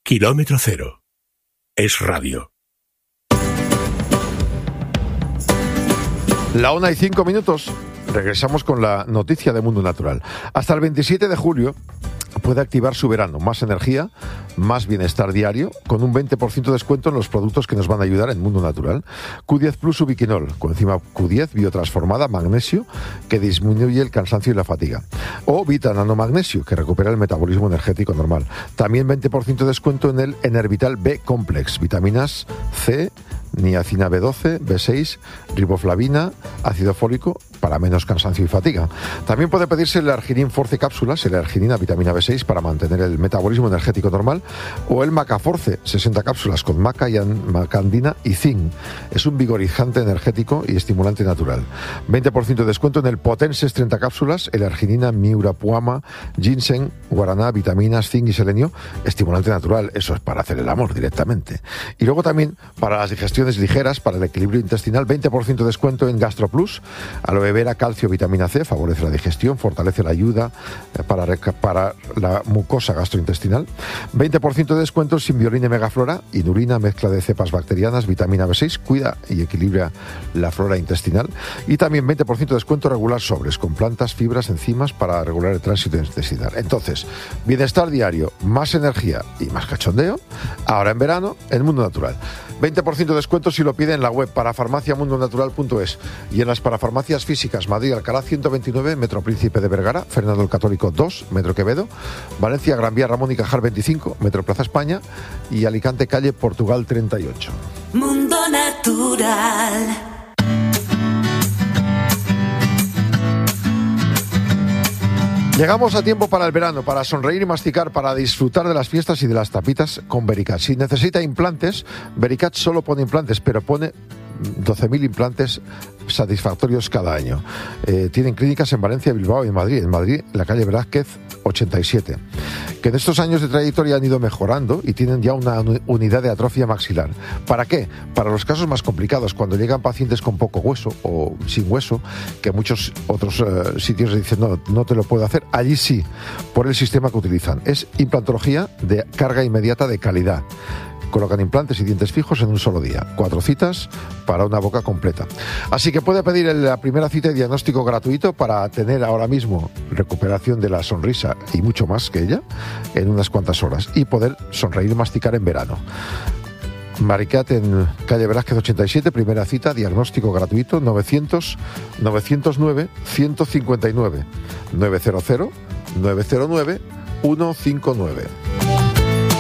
Kilómetro Cero. Es radio. La 1:05. Regresamos con la noticia de Mundo Natural. Hasta el 27 de julio puede activar su verano. Más energía, más bienestar diario, con un 20% de descuento en los productos que nos van a ayudar en Mundo Natural. Q10 Plus Ubiquinol, coenzima Q10 biotransformada, magnesio, que disminuye el cansancio y la fatiga. O Vita Nanomagnesio, que recupera el metabolismo energético normal. También 20% de descuento en el Enervital B Complex, vitaminas C, niacina B12, B6, riboflavina, ácido fólico para menos cansancio y fatiga. También puede pedirse el Arginin Force cápsulas, el arginina vitamina B6 para mantener el metabolismo energético normal, o el Macaforce 60 cápsulas con maca y macandina y zinc. Es un vigorizante energético y estimulante natural. 20% de descuento en el Potenses 30 cápsulas, el arginina miurapuama, ginseng, guaraná, vitaminas, zinc y selenio, estimulante natural. Eso es para hacer el amor directamente. Y luego también para las digestiones ligeras, para el equilibrio intestinal, 20% de descuento en GastroPlus, aloe vera, calcio, vitamina C, favorece la digestión, fortalece la ayuda para la mucosa gastrointestinal. 20% de descuento en Simbioline Megaflora, inulina, mezcla de cepas bacterianas, vitamina B6, cuida y equilibra la flora intestinal. Y también 20% de descuento regular sobres, con plantas, fibras, enzimas para regular el tránsito intestinal. Entonces, bienestar diario, más energía y más cachondeo, ahora en verano, en Mundo Natural. 20% de descuento si lo pide en la web parafarmaciamundonatural.es y en las parafarmacias físicas Madrid Alcalá 129, Metro Príncipe de Vergara, Fernando el Católico 2, Metro Quevedo, Valencia Gran Vía Ramón y Cajal 25, Metro Plaza España y Alicante Calle Portugal 38. Mundo Natural. Llegamos a tiempo para el verano, para sonreír y masticar, para disfrutar de las fiestas y de las tapitas con Vericat. Si necesita implantes, Vericat solo pone implantes, pero pone 12.000 implantes satisfactorios cada año. Tienen clínicas en Valencia, Bilbao y en Madrid. En Madrid, en la calle Velázquez 87. Que en estos años de trayectoria han ido mejorando y tienen ya una unidad de atrofia maxilar. ¿Para qué? Para los casos más complicados, cuando llegan pacientes con poco hueso o sin hueso, que muchos otros sitios dicen no te lo puedo hacer. Allí sí, por el sistema que utilizan. Es implantología de carga inmediata de calidad. Colocan implantes y dientes fijos en un solo día. 4 citas para una boca completa. Así que puede pedir la primera cita y diagnóstico gratuito para tener ahora mismo recuperación de la sonrisa y mucho más que ella en unas cuantas horas y poder sonreír y masticar en verano. Vericat en calle Velázquez 87, primera cita, diagnóstico gratuito, 900-909-159, 900-909-159.